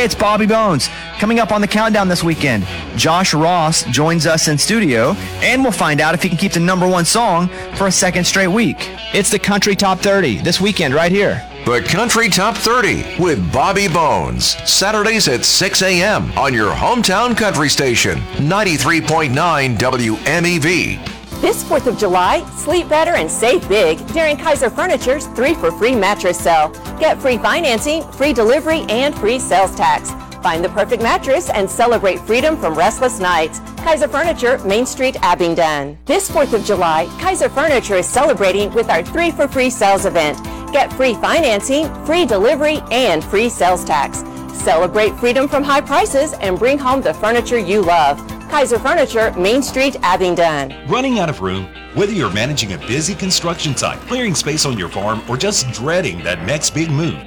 Hey, it's Bobby Bones. Coming up on the countdown this weekend, Josh Ross joins us in studio, and we'll find out if he can keep the number one song for a second straight week. It's the Country Top 30 this weekend right here. The Country Top 30 with Bobby Bones. Saturdays at 6 a.m. on your hometown country station, 93.9 WMEV. This 4th of July, sleep better and save big during Kaiser Furniture's 3 for Free mattress sale. Get free financing, free delivery, and free sales tax. Find the perfect mattress and celebrate freedom from restless nights. Kaiser Furniture, Main Street, Abingdon. This 4th of July, Kaiser Furniture is celebrating with our 3 for Free sales event. Get free financing, free delivery, and free sales tax. Celebrate freedom from high prices and bring home the furniture you love. Kaiser Furniture, Main Street, Abingdon. Running out of room? Whether you're managing a busy construction site, clearing space on your farm, or just dreading that next big move,